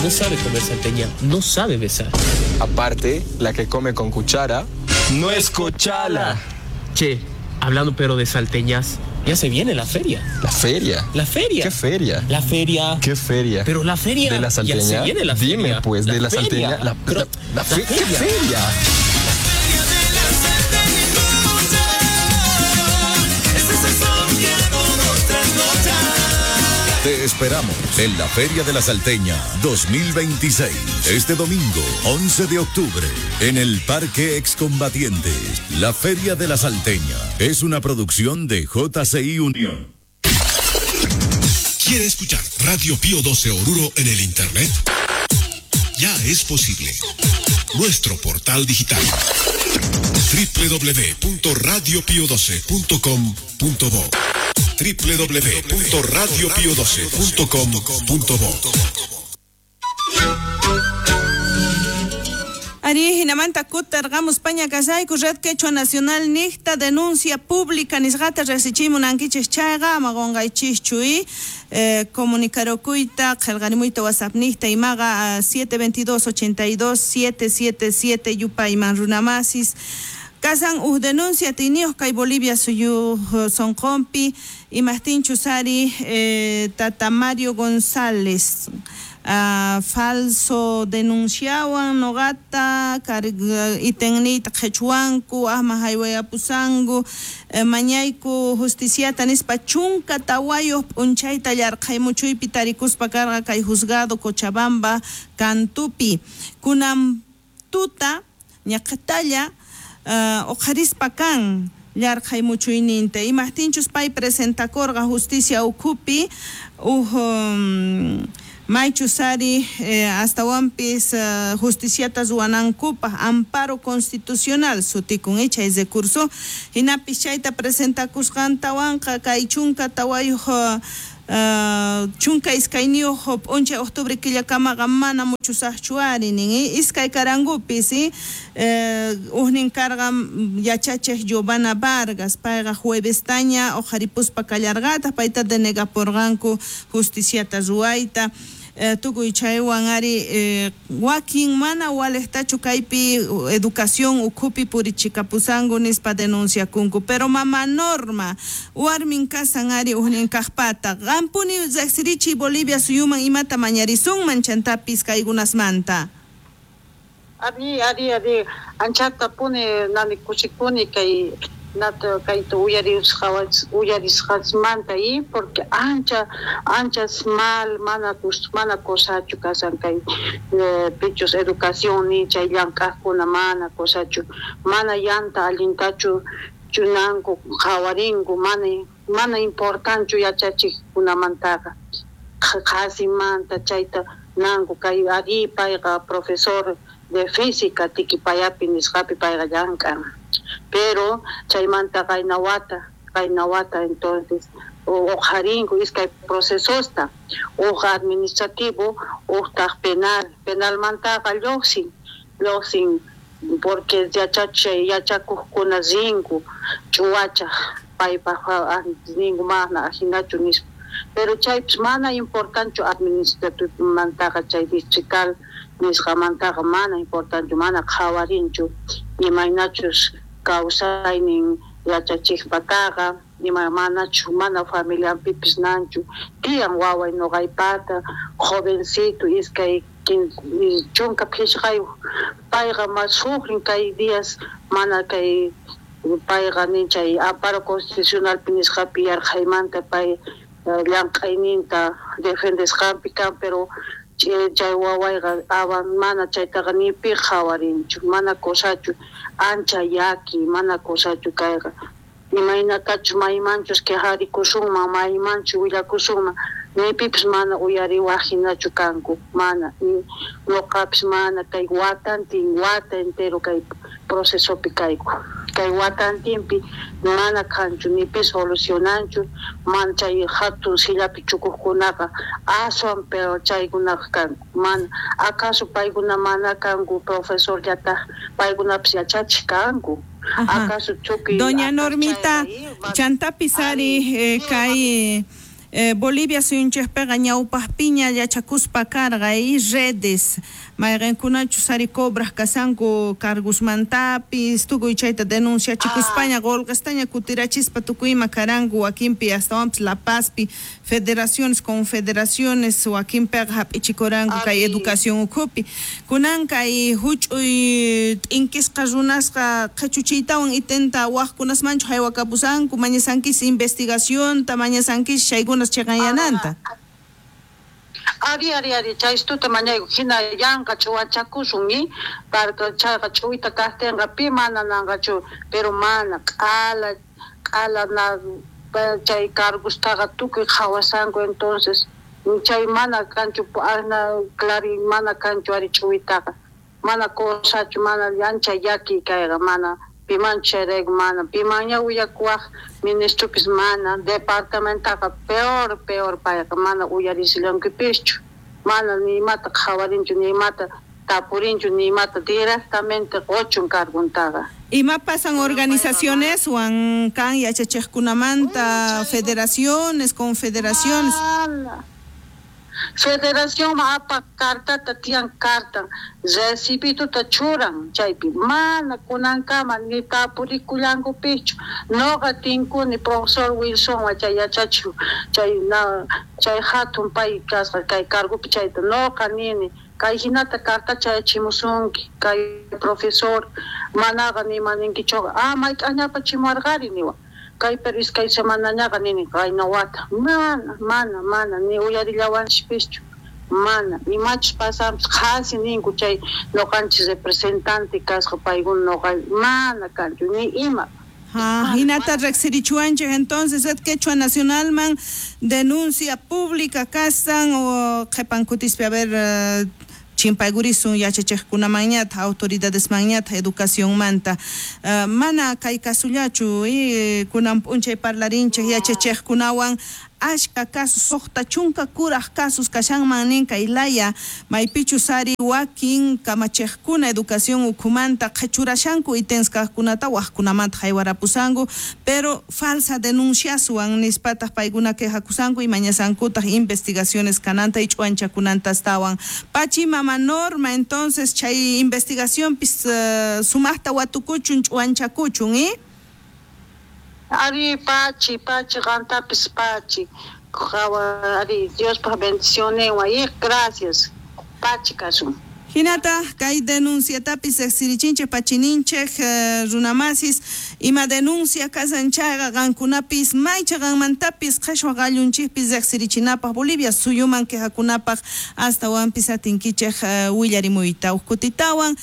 no sabe comer salteña, no sabe besar. Aparte, la que come con cuchara no es cochala. Che, hablando pero de salteñas, ya se viene la feria. ¿La feria? ¿La feria? ¿Qué feria? La feria. ¿Qué feria? Pero la feria. ¿De la salteña? Ya se viene la feria. Dime, pues, de la salteña. La feria. ¿Qué feria? Te esperamos en la Feria de la Salteña 2026, este domingo 11 de octubre, en el Parque Excombatientes. La Feria de la Salteña es una producción de JCI Unión. ¿Quiere escuchar Radio Pío 12 Oruro en el internet? Ya es posible. Nuestro portal digital www.radiopio12.com.bo www.radiopio12.com.bo. Ari hinamanta kutargamos España Casaiku Red Quechua Nacional Nicta denuncia pública nisgata resichimun anquiches chaiga magongaichis chui comunicarocuita kelganimuita WhatsApp Nicta imaga 722-82-777 yupa iman runamasis Casan denuncia tinios kai Bolivia suyu son compi y Martín Chusari Tata Mario González falso denunciaban nogata itenit quechuanku ahma highway apusangu mañayku justiciata nispa chunka tawayo unchaita yarqaymuchuy pitarikuspa karqa kay juzgado Cochabamba Cantupi kunam tuta ñaqatalla oqharispa kan yarqay muchuyninta imahtinchus pay presentakorqa justicia ukupi Maichusari hasta wampis justiciatas wanankupa amparo constitucional sutikun hecha ese curso hinapis chayta presentakusqanta wanqa kay chunka tawayo chunka iskaynio hop 11 octubre killakamaqa mana muchusaqchuari nin iskay karangupis uhnin karqa yachacheq Giovanna Vargas payqa juevestaña ojaripuspa kallarqata payta denegaporqanku justiciata ruwayta tukuy chaywan ari wakin mana walejtachu kaypi educación ukupi purichikapusangu nispa denunciakunku pero mama Norma warmin kasan ari uhnin kaqpata qampuni riqsirichi Bolivia suyuman imata mañarisunman chantapis kaygunasmanta ari anchata pune nani kuchikuni kay nato kaito uyarisqasmanta y porque anchas mal mana cosachu kasan kay pichos educación ni chayllankaqkuna mana cosachu mana yanta allintachu chunanku qawaringu mana importanchu yachachikkunamantaqa qasimanta chayta nangu kay ari payqa profesor de física tikipayapi nisqapi payqa llankan pero chaymanta kainawata entonces ojaringu iskay procesosta oja administrativo ojta penal mantaqa lluqsin porque yachakuqkuna zinku chuwacha paypa zinku mana hinachu nispa pero chaypis mana importante administrativo mantaqa chay distrital nisqamantaqa mana importante mana qhawarinchu imaynachus kawsaynin yachachiqpataqa imanachu mana familianpipis nanchu tiyan waway noqaypata jovencito iskay chunka phishqay payqa masufrin kay días mana kay payqa ninchay amparo constitucional pinisqapi yarqaymanta pay llank'ayninta defendesqanpi kan pero chay wawayqa awan mana chaytaqa nipi qhawarinchu mana cosachu ancha yaki mana cosachu kayqa imaynatachu maymanchus qharikussunman maymanchu willakussunman nipipis mana uyariwaq hinachu kanku mana ñuqapis mana kay wata entero kay procesopi kayku kay watantinpi mana kanchu nipi solucionanchu mana chay hatun sillapi chukuqkunaqa aswan pero chaykunaqa kanku mana acaso paykuna mana kanku profesor llata paykunapis yachachiq kanku acaso chuki doña Normita chantapisari kay Bolivia suyunchejpega ñawpaj piña yachakuspa karqa y redes mayqinkunachu saricobras kasanku cargosmantapis tukuy chayta denunciachikuspaña golqastaña kutirachispa tukuyma karanku wakinpi hastawanpis La Pazpi federaciones confederaciones wakinpiqa hap'ichikuranku kay educación ukhupi kunan kay huch'uy t'inqisqa runasqa qhachuchiytawan itenta waqkunasmanchu haywakapusanku mañasankis investigación ta mañasankis chaykunas chiqanyananta Ari, chaystuta mañayku hina yanqa chuwachakusunmi para chayqa chuwita kaqtinqa pi mana nanqachu pero mana q'ala na chay cargostaqa tukuy qhawasanku entonces chay mana kanchu clari mana kanchu ari chuwitaqa mana cosachu mana ancha yaki kayqa mana piman chereg mana pimaña uyakuaq ministropis mana departamentaqa peor payqa mana uyarisillankipischu mana ni mata qhawarinchu ni mata tapurinchu ni mata directamente qochun carguntaqa ima pasan organizaciones wan kan yachachiqkunamanta federaciones confederaciones Federación apa carta tian carta recibido ta churan chaypi mana kunankama ni tapurikulanku pichu noqa tinkuni profesor Wilson wachayachachu chay hatun pay kasqa kay cargopi chayta noqa nini kay hinata carta chayachimusunki kay profesor manaqa nimaninkichuqa mayk'añapa chimuarqari niwa kay peris kay semanañaqa nini kay nawata mana ni uyarillawanchikpischu mana imachus pasamos qasi ninku chay noqanchis representante kasqa paykuna noqa mana kanchu ni ima hinata reqsirichuanchik entonces Quechua Nacionalman denuncia pública kasan o qhipankutispi haber chimpaygurisun yachachiqkunamanñata autoridades manñata educación manta mana kay kasullachu kunan p'unchay parlarinchik yachachiqkunawan ashka casos soqta chunka kuraq casos kashanman ninka ilaya maypichu sari wakin kamachiqkuna educación ukhumanta qhechurashanku itenskaqkunata waqkunamanta haywarapusanku pero falsa denunciaswan nispataq paykuna quejakusanku y mañasankutaq investigaciones kananta y ch'uanchakunantas tawan pachi mama norma entonces chay investigación pis sumaqta watukuchun ch'uanchakuchun Ari pachi gantapis pachi ari Dios pa bendiciones gracias pachi kasun hinata kay denunciatapis exirichinchik pachininchik runamasis ima denuncia kasanchayqa qankunapis maycha qanmantapis qhechwa qallunchikpis exirichinapaq Bolivia suyuman quejakunapaq hasta wanpis atinkichik willarimuyta uqkutitawan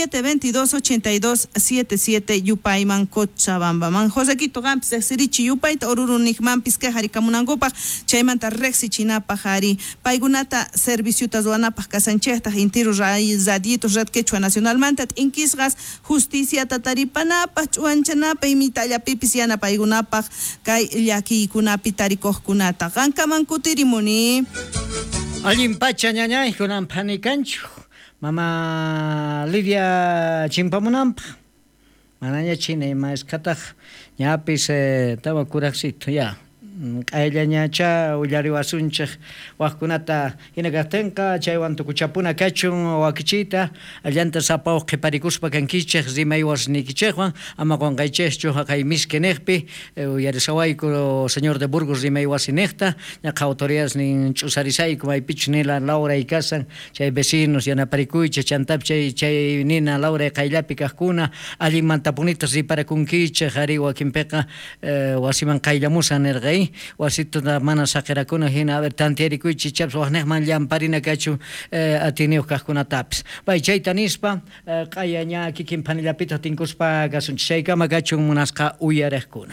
722-8277 yupayman Cochabambaman Josequito qampis exirichi yupayta orurunijmanpis quejarikamunankupaq chaymanta reqsichinapaq ari paykunata serviciutas wanapaq kasanchejtaq intiru Zaditos Red Quechua Nacionalmanta inkisgas justicia tataripanapaq ch'uanchanapaq imitallapipis yanapaykunapaq kay llakiykunapi tarikuqkunata qankaman kutirimuni allin pacha ñañay kunan panikanchu mama Lidia chimpamunanpaq manaña china ima esqataq ñapis tawa kuraqsito ya ayllañacha ullariwasunchik waqkunata hinakaqtinqa chaywan tukuchapuna kachun wakichita allanta sapawq qhiparikuspa kankichik rimaywasnikichikwan ama qunqaychikchu haqay miskiniqpi uyarisawayku señor de Burgos rimaywasiniqta ñaqa autoridades nin ch'usarisayku maypichu nila Laura ikasan chay vecinos yanaparikuycha chantapi chay nina Laura qayllapi kaqkuna allinmantapunitas riparakunkichik ari wakinpiqa wasiman qayllamusan nirqay wasito mana saqirakuna hina a ver tantiarikuychi chaps waqniqman llamparina kachu atiniuq kaqkunatapis pay chayta nispa qaya ña kikin panillapita tinkuspa kasunchik chaykama kachun munasqa uyariqkuna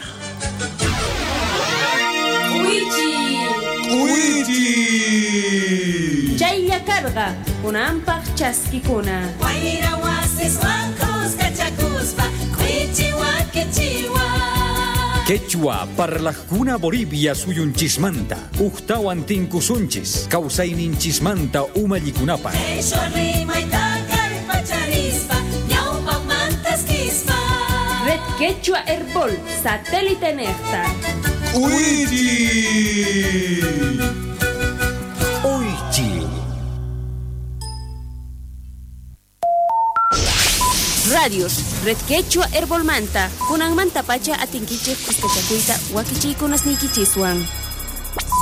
chaylla karqa kunanpaq chaskikuna wayra wasis wankos kachakuspa qichiwa Quechua parlaqkuna Bolivia suyunchismanta uqtawan tinkusunchis kawsayninchismanta umallikunapaq Red Quechua Herbol satélite Nectar Uichi. Oichi. Radios, Red Quechua Herbolmanta, Kunan Manta Pacha Atinkiche Kuskachakuita, Wakichi Kunasniki Chiswan.